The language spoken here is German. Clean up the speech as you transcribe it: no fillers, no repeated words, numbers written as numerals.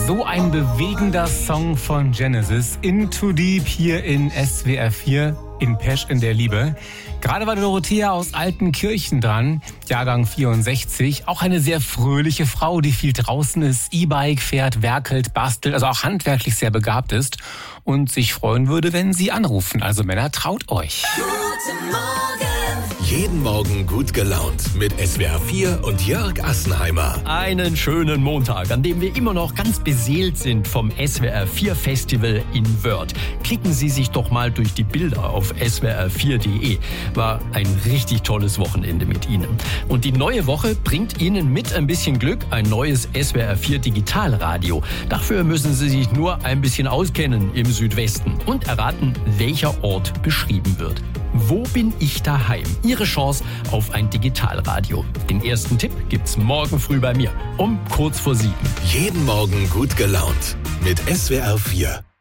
So ein bewegender Song von Genesis, Into Deep hier in SWR 4 in Pesch in der Liebe. Gerade war Dorothea aus Altenkirchen dran, Jahrgang 64. Auch eine sehr fröhliche Frau, die viel draußen ist, E-Bike fährt, werkelt, bastelt, also auch handwerklich sehr begabt ist und sich freuen würde, wenn Sie anrufen. Also Männer, traut euch. Guten Morgen. Jeden Morgen gut gelaunt mit SWR 4 und Jörg Assenheimer. Einen schönen Montag, an dem wir immer noch ganz beseelt sind vom SWR 4 Festival in Wörth. Klicken Sie sich doch mal durch die Bilder auf swr4.de. War ein richtig tolles Wochenende mit Ihnen. Und die neue Woche bringt Ihnen mit ein bisschen Glück ein neues SWR 4 Digitalradio. Dafür müssen Sie sich nur ein bisschen auskennen im Südwesten und erraten, welcher Ort beschrieben wird. Wo bin ich daheim? Ihre Chance auf ein Digitalradio. Den ersten Tipp gibt's morgen früh bei mir um kurz vor 7. Jeden Morgen gut gelaunt mit SWR 4.